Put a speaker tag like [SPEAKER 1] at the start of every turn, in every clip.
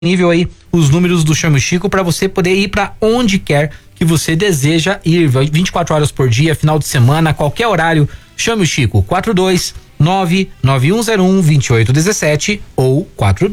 [SPEAKER 1] nível aí os números do Chame o Chico para você poder ir para onde quer que você deseja ir, 24 horas por dia, final de semana, qualquer horário. Chame o Chico, 42991012817 ou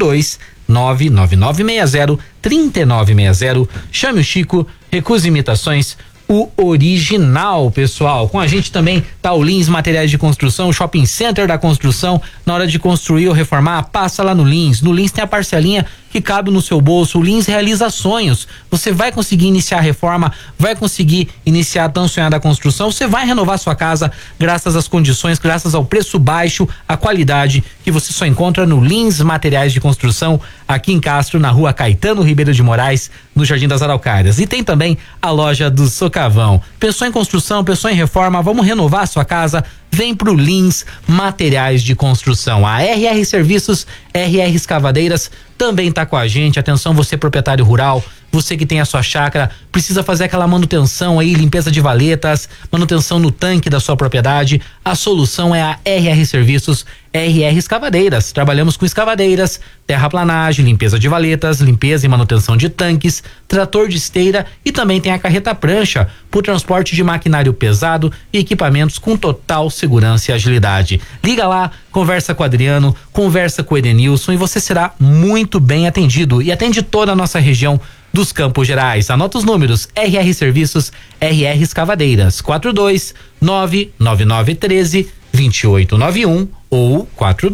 [SPEAKER 1] 42999603960. Chame o Chico, recuse imitações, o original, pessoal. Com a gente também tá o Lins Materiais de Construção, o Shopping Center da construção. Na hora de construir ou reformar, passa lá no Lins. No Lins tem a parcelinha que cabe no seu bolso. O Lins realiza sonhos. Você vai conseguir iniciar a reforma, vai conseguir iniciar a tão sonhada construção, você vai renovar sua casa graças às condições, graças ao preço baixo, a qualidade que você só encontra no Lins Materiais de Construção, aqui em Castro, na rua Caetano Ribeiro de Moraes, no Jardim das Araucárias. E tem também a loja do Socavão. Pensou em construção, pensou em reforma, vamos renovar a sua casa? Vem pro Lins Materiais de Construção. A RR Serviços, RR Escavadeiras também tá com a gente. Atenção, você proprietário rural, você que tem a sua chácara, precisa fazer aquela manutenção aí, limpeza de valetas, manutenção no tanque da sua propriedade. A solução é a RR Serviços, RR Escavadeiras. Trabalhamos com escavadeiras, terraplanagem, limpeza de valetas, limpeza e manutenção de tanques, trator de esteira e também tem a carreta prancha por transporte de maquinário pesado e equipamentos com total segurança e agilidade. Liga lá, conversa com o Adriano, conversa com o Edenilson e você será muito bem atendido, e atende toda a nossa região dos Campos Gerais. Anota os números: RR Serviços, RR Escavadeiras, 42999132891 ou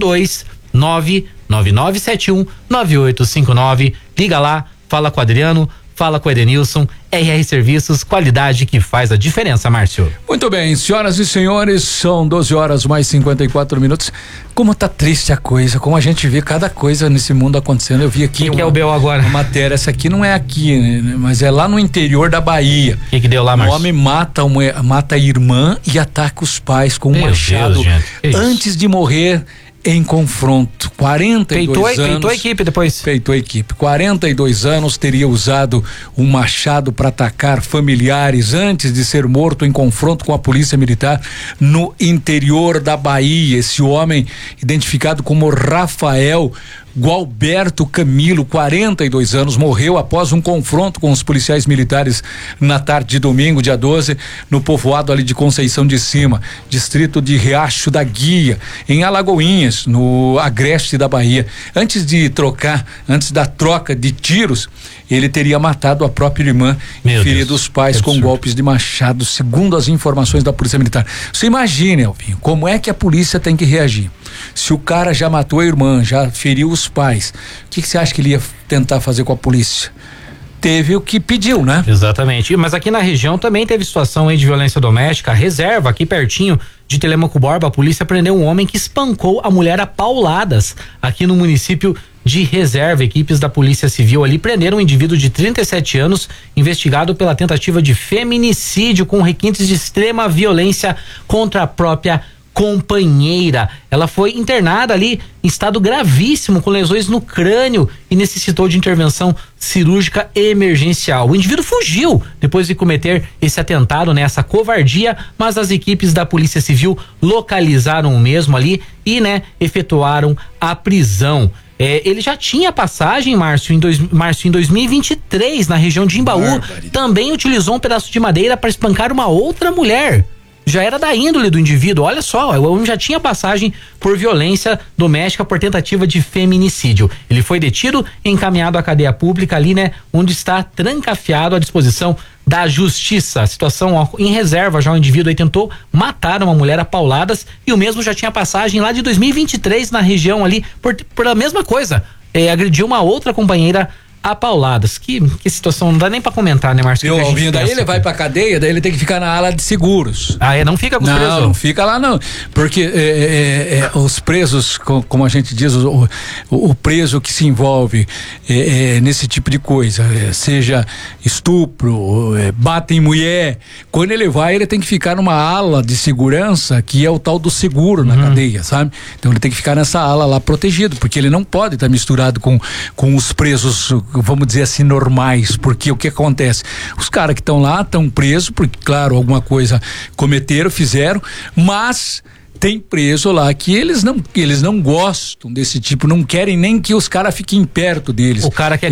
[SPEAKER 1] 42999719859. Liga lá, fala com o Adriano, fala com o Edenilson. RR Serviços, qualidade que faz a diferença, Márcio.
[SPEAKER 2] Muito bem, senhoras e senhores, são 12 horas mais 54 minutos. Como tá triste a coisa, como a gente vê cada coisa nesse mundo acontecendo. Eu vi aqui
[SPEAKER 1] que é o BO agora?
[SPEAKER 2] Uma matéria, essa aqui não é aqui, né, mas é lá no interior da Bahia.
[SPEAKER 1] O que deu lá, Márcio?
[SPEAKER 2] Um homem mata a irmã e ataca os pais com um machado antes de morrer em confronto. 42 anos. Peitou a equipe depois. Peitou a equipe. 42 anos, teria usado um machado para atacar familiares antes de ser morto em confronto com a polícia militar no interior da Bahia. Esse homem, identificado como Rafael Gualberto Camilo, 42 anos, morreu após um confronto com os policiais militares na tarde de domingo, dia 12, no povoado ali de Conceição de Cima, distrito de Riacho da Guia, em Alagoinhas, no agreste da Bahia. Antes da troca de tiros, ele teria matado a própria irmã e ferido os pais com golpes de machado, segundo as informações da Polícia Militar. Você imagina, Elvinho, como é que a polícia tem que reagir? Se o cara já matou a irmã, já feriu os pais, o que você acha que ele ia tentar fazer com a polícia? Teve o que pediu, né?
[SPEAKER 1] Exatamente. Mas aqui na região também teve situação aí de violência doméstica. A Reserva, aqui pertinho de Telemaco Borba, a polícia prendeu um homem que espancou a mulher a pauladas aqui no município de Reserva. Equipes da Polícia Civil ali prenderam um indivíduo de 37 anos, investigado pela tentativa de feminicídio com requintes de extrema violência contra a própria companheira. Ela foi internada ali em estado gravíssimo, com lesões no crânio, e necessitou de intervenção cirúrgica emergencial. O indivíduo fugiu depois de cometer esse atentado, né, essa covardia, mas as equipes da Polícia Civil localizaram o mesmo ali e, né, efetuaram a prisão. Ele já tinha passagem, Márcio, em 2023, na região de Imbaú. Também utilizou um pedaço de madeira para espancar uma outra mulher. Já era da índole do indivíduo. Olha só, o homem já tinha passagem por violência doméstica, por tentativa de feminicídio. Ele foi detido e encaminhado à cadeia pública ali, né, onde está trancafiado à disposição da justiça. A situação em Reserva, já o indivíduo aí tentou matar uma mulher a pauladas, e o mesmo já tinha passagem lá de 2023 na região ali por a mesma coisa. Agrediu uma outra companheira a pauladas. Que situação, não dá nem pra comentar, né, Márcio?
[SPEAKER 2] Daí ele vai pra cadeia, daí ele tem que ficar na ala de seguros.
[SPEAKER 1] Não fica com os presos?
[SPEAKER 2] Não fica lá não, porque os presos, como a gente diz, o preso que se envolve nesse tipo de coisa, seja estupro, bate em mulher, quando ele vai, ele tem que ficar numa ala de segurança, que é o tal do seguro na cadeia, sabe? Então ele tem que ficar nessa ala lá protegido, porque ele não pode estar misturado com os presos, vamos dizer assim, normais, porque o que acontece? Os caras que estão lá estão presos porque, claro, alguma coisa cometeram, fizeram, mas tem preso lá que eles não gostam desse tipo, não querem nem que os caras fiquem perto deles.
[SPEAKER 1] O cara quer